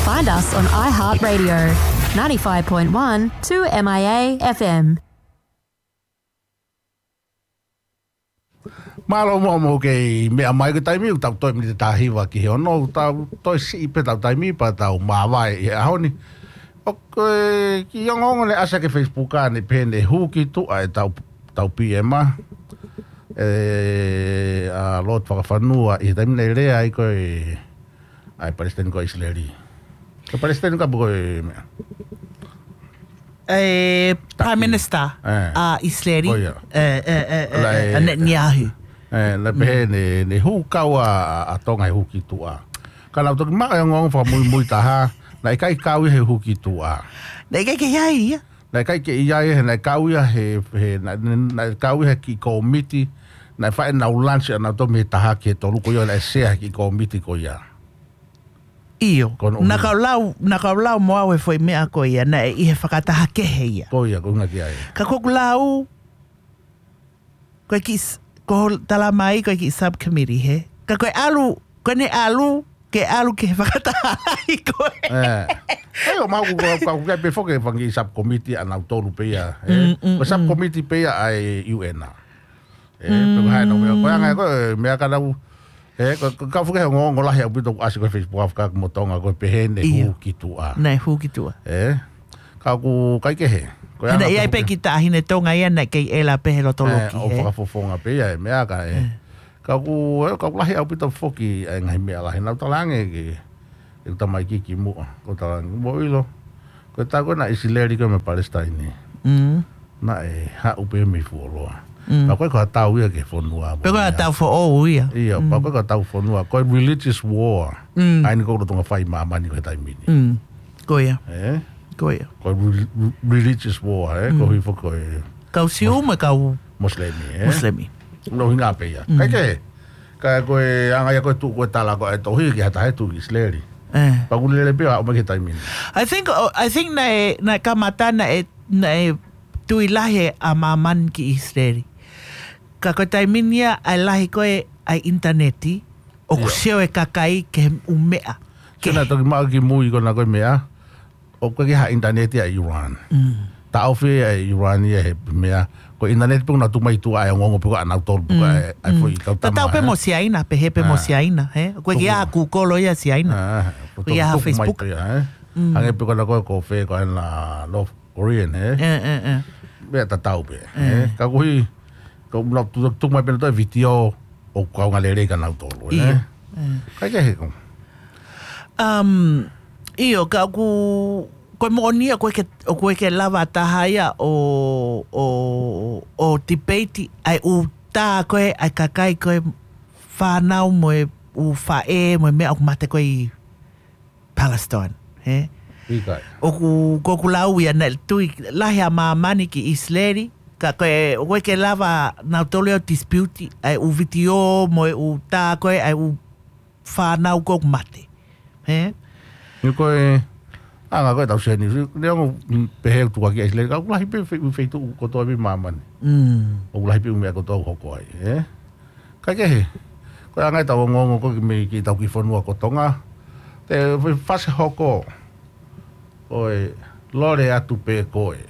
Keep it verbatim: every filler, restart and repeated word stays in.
Find us on iHeartRadio, ninety-five point one, two M I A F M. Malo mo mo ke mea mai ke taimi tau toi mi te tahiwa ki ono tau toi si pe tau taimi pa tau mawai e ahoni o ki yongongo le asa ke Facebook a ne pene hu ki tu ai tau tau P M a e a lot whakawhanua i taimi nei rea ai koe ai Palestine ko Israeli ko Palestine ka buko e mea Eh, Prime Minister a Israeli eh Netanyahu eh la pe ne ne hu kaua a tonga hu ki tua kala to ma ngong fa muy muy taha na kai kau he hu ki tua na kai ke ai na kai ke ai he na kau he he na kau he ki committee na fa na lunch na to me taha ke to lu ko yo la se ki committee ko ya io na ka lau na ka lau mo awe foi me a ko ia na i he whakataha ke heia ko ia ko ngaki ai ka ko lau ko ki ko tala mai ko ki subcommittee he ka ko alu ko ne alu ke alu ke whakataha ai ko eh ai o mau ko ko ko pe fo ke fangi subcommittee ana tolu pe ia eh ko subcommittee pe ia ai U N a eh pe hai no me ko nga ko me ka lau eh ko ka fu ke ngo ngo la ya bito asi ko Facebook ka mo tonga ko pe hene hu ki tua nei hu ki tua eh ka ku kai ke he ko ya ia pe ki ta hine tonga ia na ke ela pe lo tolo ki o fa fo fonga pe ia me aka eh ka ku ka ku la ya bito foki ngai me la hina talange ki e ta mai ki ki mo ko ta mo ilo ko ta ko na Israeli ko me Palestine mm na e ha u pe me fu lo pa koe ka tau ia ke whanua. Pa koe ka tau wha o ia. Ia, pa koe ka tau whanua. Koe religious war. Aini kou rotonga whai mamani koe taimini. Koe ia. Eh? Koe ia. Koe religious war, eh? Koe hifo koe... Kau siu ma kau... Muslimi, eh? Muslimi. No hinga pe ia. Kai ke? Kai koe anga ia koe tu koe tala koe tohi ki hata hetu ki Israeli. Eh. Pa kulele pe o me ke taimini. I think, I think na e, na kamata na e, na e tui lahe a maman ki Israeli. Ka koe taiminia ai lahi koe ai interneti o kuseo e kakai ke umea. Kena toki maa ki mui kona koe mea o koe ki ha interneti a Iran. Ta au whi a Iran ia he mea ko internet pung na tu mai tu ai ngongo pung anau tol pung ai ai foi kau tama. Ta tau pe mo siaina pe he pe mo siaina he. Koe ki a kukolo ia siaina. Koe ki a Facebook. Ange pe kona koe ko whi ko na North Korean he. Eh eh eh. Mea ta tau pe. Ka koe ko no tu tu mai pelo to video o ka nga lere ka na tolo eh ka ke he ko um io ka ku ko mo ni ko ke ko ke lava tahaya o o o debate ai u ta ko ai ka kai ko fa nau mo u fa e mo me ak mate ko i Palestine he o ku ko ku lau ya na tu la ya mamani ki Israeli ka koe koe ke lava na toleo dispute ai u video mo u ta koe ai u whanau kok mate. He? Ni koe anga koe tau seni leo pehe tu aki aisle ka ulahi pe feitu ko toa mi mamani. Mm. O ulahi pe umea ko toa hoko ai. Eh? Ka ke he? Koe anga tau ngongo ko ki me ki tau ki whanua ko tonga. Te whase hoko. Koe lore atu pe koe.